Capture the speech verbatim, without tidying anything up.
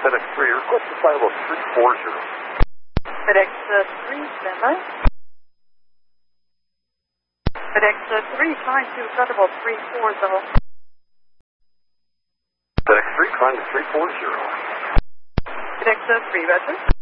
FedEx three, request to fly level three forty. FedEx uh, three, stand by. FedEx uh, three, trying to flight level three forty. FedEx three, climb to three forty. FedEx uh, three, roger.